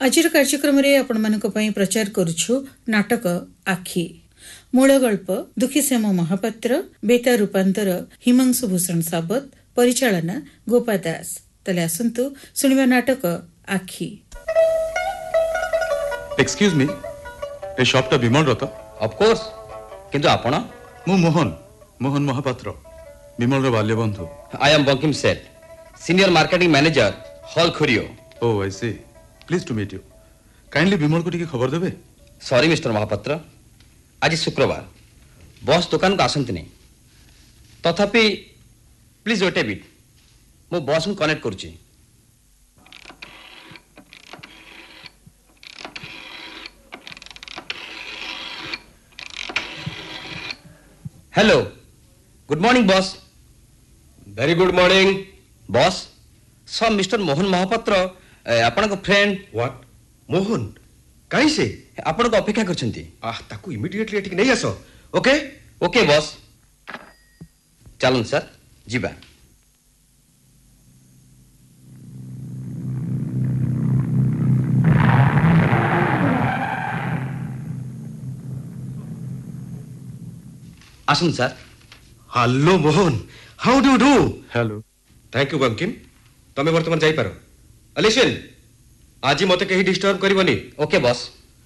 आजिर कार्यक्रम रे आपण मानक पई प्रचार करूछु नाटक आखी। मूल गल्प दुखीश्याम महापात्र, बेता रूपांतर हिमांशु भूषण साबत, परिचालना गोपा दास। तले आसंतु सुनिबा नाटक आखी। एक्सक्यूज मी, ए शॉप टा विमल रत? ऑफ कोर्स, किंतु आपण? मु मोहन महापात्र, विमल रो बाल्य बंधु। आई एम बंकिम सेठ, senior marketing manager, hall खुरियो। Oh I C, please to meet you. Kindly विमल को टिके खबर देबे? सॉरी मिस्टर महापात्र, आज शुक्रवार बॉस दुकान को आसंत नहीं, तथापि प्लीज वेट ए बिट, मो बॉस को कनेक्ट करूची। Hello, good morning boss. Very good morning boss. सब मिस्टर मोहन महापात्र आपण को फ्रेंड। व्हाट? मोहन काई से आपण को अपेक्षा करछंती। ताकू इमीडिएटली एटिक नहीं आसो। ओके ओके बॉस, चलन सर जीवा। आसन sir. Hello Mohan, how do do? Hello. Thank you Bankim, तमे वर्तमान जाई पारो। लिसन, आज मते कहीं डिस्टर्ब करबनी। Okay boss.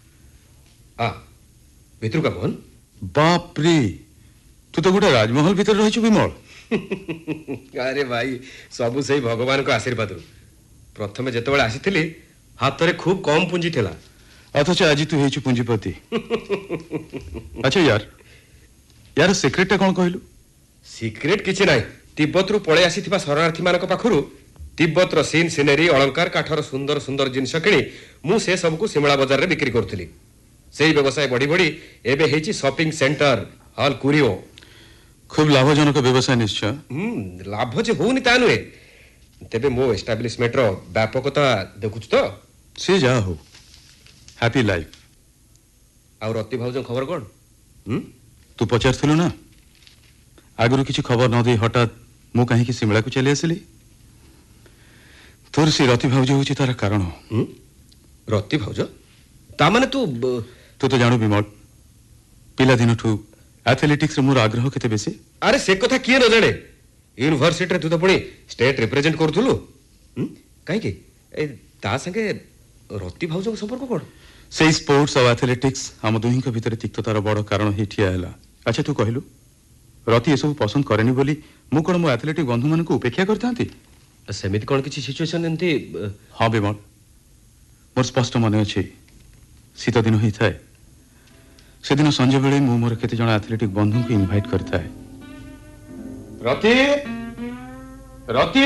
भितर का मोहन। बाप रे, तू तो गोटे राजमहल भीतर रहिछु विमल। अरे भाई, सबु सही भगवान को आशीर्वाद। प्रथमे जेतबेले आसीथिली हाथ रे खूब कम पूंजी थिला, अथच आज तू हेछु पूंजीपति। अच्छा यार सीक्रेट कौन कहलु? सीक्रेट किछि नाही। तिब्बत रु पळे आसीथिबा शरणार्थी मानक पाखरु तिब्बत रो सीन सिनेरी अलंकार काठर सुंदर सुंदर जिनस किणी मु से सब को सिमला बाजार रे बिक्री करथली। सेही व्यवसाय बढ़ी बढ़ी एबे हेची शॉपिंग सेंटर हॉल कुरियो। खूब लाभजनक व्यवसाय निश्चय। लाभ जे होनी ता नुए, तेबे मो एस्टैब्लिशमेंट रो व्यापकता देखुछ तो से जा हो। Happy life. और अति भाउजन खबर कोन? तू पचारथिलु ना आगुरु किछि खबर न दे हठात मु काहे कि सिमला को चली आसिली? तोर से रति भाउज होछि तार कारण। रति भाउज ता माने तू तो जानू विमल, पिला दिन ठू एथलेटिक्स रे मोर आग्रह केते बेसी। अरे से कथा किए न जाने। यूनिवर्सिटी रे तू तो पुणी स्टेट रिप्रेजेंट करथुलु। काहे कि ए ता संगे रति भाउज को संपर्क कोन? से स्पोर्ट्स और एथलेटिक्स हम दुही के भीतर तिक्ततार बड़ कारण ही ठिया हैला। अच्छा तू कहलु रति एसबु पसंद करेनी बोली मु कोन मो एथलेटिक बंधु मन को उपेक्षा करथांती? सेमिति कोन किछि सिचुएशन एंती? हां विमल, मोर स्पष्ट मन अछि शीत दिन ही थाए से दिन संजय बेले मु मोर केते जण एथलेटिक बंधु को इनवाइट करता है। रति रति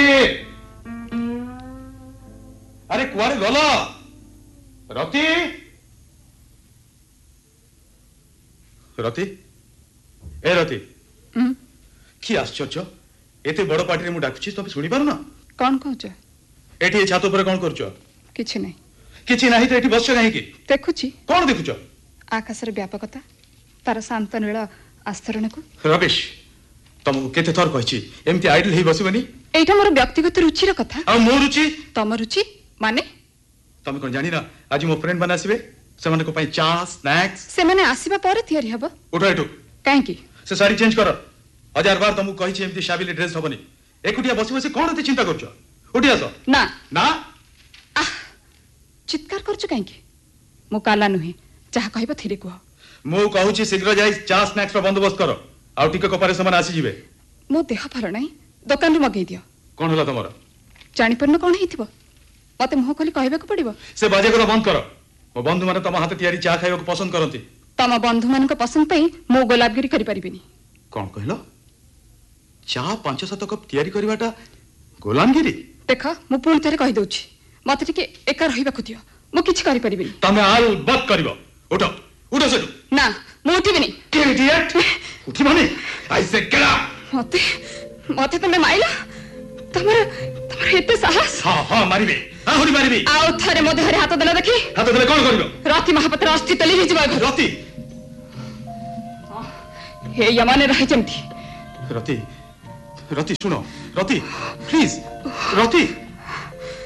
अरे कुआरे गलो? रति रति ए रति कि आश्चर्य, एते बड़ पार्टी रे मु डाकुछि तबे सुनि पारु ना? कौन कहछ? एठी छात ऊपर कोन करछ? किछि नै। किछि नाही तो एठी बसछ काहे की? देखुछि। कोन देखुछ? आकाशर व्यापकता, तार शांत नील आस्तरण को। रमेश तुमको केते थर कहछि एमती आइडल हे बसिबनी? एटा मोर व्यक्तिगत रुचि र कथा। आ मोर रुचि? तम रुचि माने? तुम कोन जानि ना आज मो फ्रेंड बना आसीबे, से माने को पई चा स्नैक्स। से माने आसीबा पर थियरी हबो। उठो एठो। काहे की? से साड़ी चेंज कर। हजार बार तुमको कहिछि एमती शाबिली ड्रेस हबनी। एकुटिया बसी बसी कोन एते चिंता करछ? उठी आसो। ना ना चित्कार करछ काहे की? मो काला नुहे, चाह कहबो थिरे को। मु कहूछि शीघ्र जाई चा स्नैक्स रो बंदोबस्त कर। आ टिके कपारे समान आसी जिवे। मो देह भर नाही, दुकान रो मगै दियो। कोन होला तमरा? जानि परन कोन हेतिबो? मते मुह खोली कहबे को पड़िबो। से बाजे को बंद कर। मो बंधु माने तम हाथ तयारी चा खाइबो को पसंद करंती। तम बंधु मान को पसंद पई मो गोलापगिरी करि परिबिनी। कोन कहलो? चा 5-7 कप तयारी करबाटा गोलामगिरी? देख मु पुणी थरे कहि दउछि, मते टिके एका रहिबा को दियो, मु किछि करि परिबिनी। तमे आल बत करबो। उठो उठो से। ना मु उठिबिनी। के इडियट उठी माने आई से गेट आउट। मते मते तमे माइला, तमर एते साहस? हां मारिबे, हां होरी मारिबे। आउ थरे मो देहरे हाथ देला देखि। हाथ देले कोन करबो? रति महापात्र अस्तित्व लिहि जिबा। रति हे यमाने रहि जमती। रति रति सुनो, रति प्लीज रति।